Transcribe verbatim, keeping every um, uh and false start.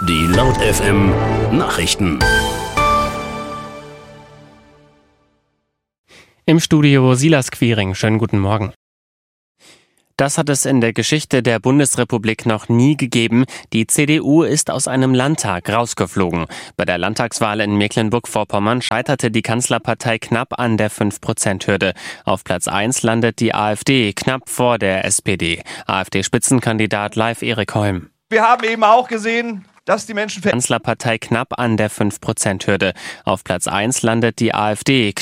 Die Laut F M Nachrichten. Im Studio Silas Quiring. Schönen guten Morgen. Das hat es in der Geschichte der Bundesrepublik noch nie gegeben. Die C D U ist aus einem Landtag rausgeflogen. Bei der Landtagswahl in Mecklenburg-Vorpommern scheiterte die Kanzlerpartei knapp an der fünf Prozent Hürde. Auf Platz eins landet die AfD, knapp vor der S P D. AfD-Spitzenkandidat Leif Erik Holm. Wir haben eben auch gesehen, dass die Menschen... Kanzlerpartei knapp an der fünf Prozent Hürde. Auf Platz eins landet die AfD.